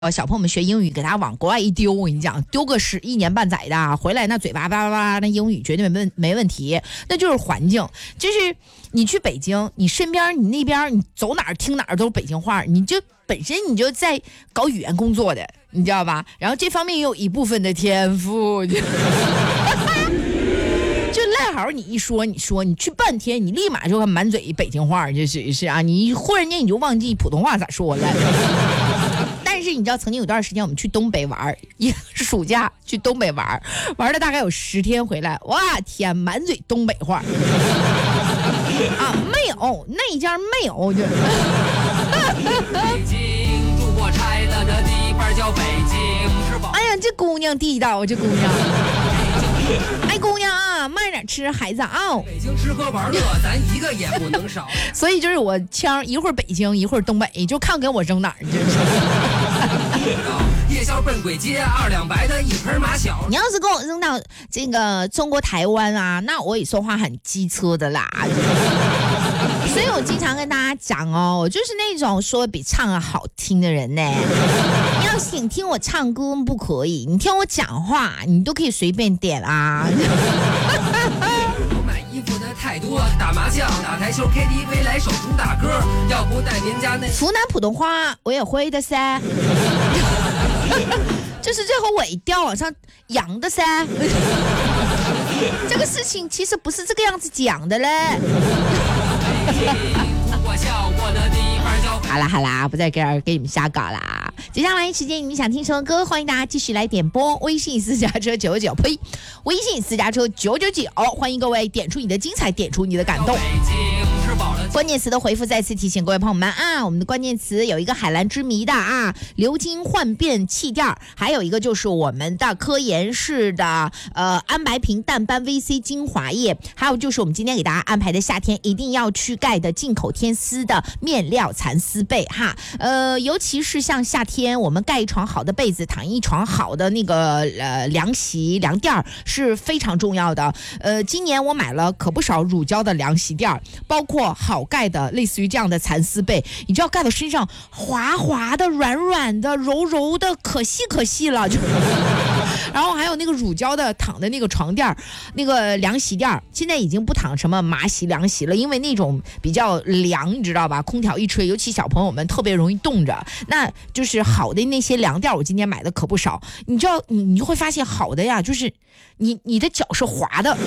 小朋友们学英语，给他往国外一丢，我跟你讲，丢个1年半载的，回来那嘴巴叭叭叭，那英语绝对没问题。那就是环境，就是你去北京，你身边你那边你走哪儿听哪儿都是北京话，你就本身你就在搞语言工作的，你知道吧？然后这方面也有一部分的天赋。就赖好你一说，你去半天，你立马就满嘴北京话，就是啊，你忽然间你就忘记普通话咋说了。但是你知道，曾经有段时间我们去东北玩，一个暑假去东北玩了大概有10天回来，哇天，满嘴东北话。啊，没有那一家没有就。 北京住过拆了的地方叫北京，是吧？ 哎呀，这姑娘地道，这姑娘。哎，姑娘啊，慢点吃，孩子啊。 北京吃喝玩乐，咱一个也不能少。 所以就是我腔一会儿北京，一会儿东北，就看给我扔哪儿，就是。 夜宵奔鬼街，2两白的一盆马小。 你要是给我扔到这个中国台湾啊，那我也说话很机车的啦。所以我经常跟大家讲哦，我就是那种说比唱的好听的人呢。你要是你听我唱歌不可以，你听我讲话，你都可以随便点啊。 我买衣服的太多，打麻将、打台球、KTV 来首主打歌，要不带您家那。 湖南普通话我也会的噻。就是最后尾调往上扬的噻。这个事情其实不是这个样子讲的嘞。好啦，不再给你们瞎搞啦。接下来时间你们想听什么歌，欢迎大家继续来点播。微信私家车999，呸，微信私家车999，欢迎各位点出你的精彩，点出你的感动。关键词的回复再次提醒各位朋友们啊，我们的关键词有一个海蓝之谜的啊，流金焕变气垫，还有一个就是我们的科颜氏的安白瓶淡斑 VC 精华液，还有就是我们今天给大家安排的夏天一定要去盖的进口天丝的面料蚕丝被哈。尤其是像夏天我们盖一床好的被子，躺一床好的那个凉席凉垫是非常重要的。今年我买了可不少乳胶的凉席垫，包括好盖的类似于这样的蚕丝被，你知道盖到身上滑滑的、软软的、柔柔的，可细了就。然后还有那个乳胶的躺的那个床垫，那个凉席垫，现在已经不躺什么麻席凉席了，因为那种比较凉，你知道吧？空调一吹，尤其小朋友们特别容易冻着。那就是好的那些凉垫，我今天买的可不少。你知道，你就会发现好的呀，就是你的脚是滑的。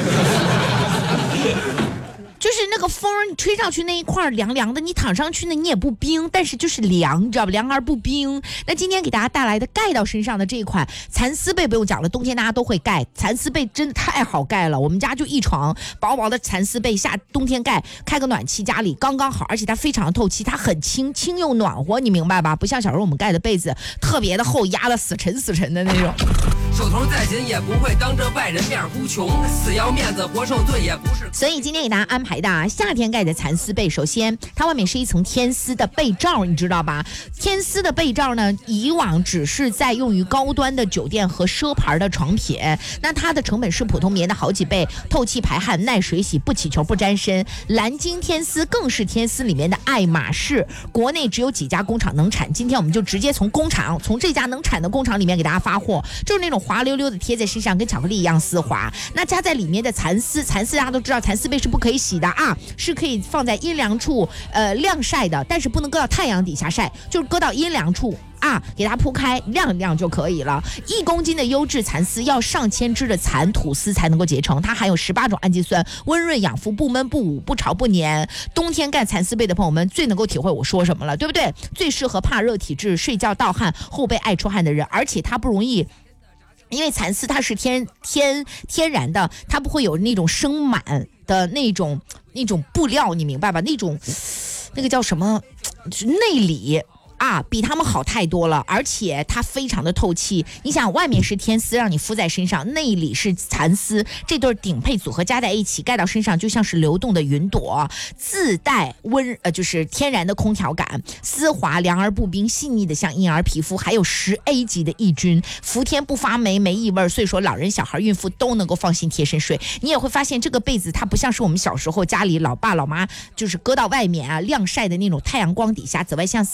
就是那个风你吹上去那一块凉凉的，你躺上去呢你也不冰，但是就是凉，你知道吧？凉而不冰。那今天给大家带来的盖到身上的这一款蚕丝被不用讲了，冬天大家都会盖，蚕丝被真的太好盖了。我们家就一床薄薄的蚕丝被，冬天盖，开个暖气家里刚刚好，而且它非常透气，它很轻又暖和，你明白吧？不像小时候我们盖的被子特别的厚，压得死沉的那种。 手头再紧也不会当着外人面哭穷，死要面子活受罪也不是。 所以今天给大家安排的夏天盖的蚕丝被，首先它外面是一层天丝的被罩，你知道吧？天丝的被罩呢，以往只是在用于高端的酒店和奢牌的床品，那它的成本是普通棉的好几倍，透气排汗、耐水洗、不起球不沾身。蓝鲸天丝更是天丝里面的爱马仕，国内只有几家工厂能产，今天我们就直接从这家能产的工厂里面给大家发货，就是那种滑溜溜的贴在身上跟巧克力一样丝滑。那加在里面的蚕丝大家都知道蚕丝被是不可以洗的啊，是可以放在阴凉处晾晒的，但是不能搁到太阳底下晒，就是搁到阴凉处啊，给它铺开晾一晾就可以了。1公斤的优质蚕丝要上千只的蚕吐丝才能够结成，它含有18种氨基酸，温润养肤，不闷不捂，不潮不黏。冬天盖蚕丝被的朋友们最能够体会我说什么了，对不对？最适合怕热体质、睡觉盗汗、后背爱出汗的人，而且它不容易。因为蚕丝它是天然的，它不会有那种生螨的那种布料，你明白吧？那个叫什么内里啊，比他们好太多了，而且它非常的透气。你想，外面是天丝让你敷在身上，内里是蚕丝，这对顶配组合加在一起盖到身上，就像是流动的云朵，自带就是天然的空调感，丝滑凉而不冰，细腻的像婴儿皮肤，还有10A 级的抑菌，服帖不发霉，没异味，所以说老人、小孩、孕妇都能够放心贴身睡。你也会发现这个被子它不像是我们小时候家里老爸老妈就是搁到外面啊晾晒的那种太阳光底下紫外线扫射的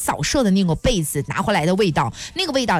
的那种被子拿回来的味道，那个味道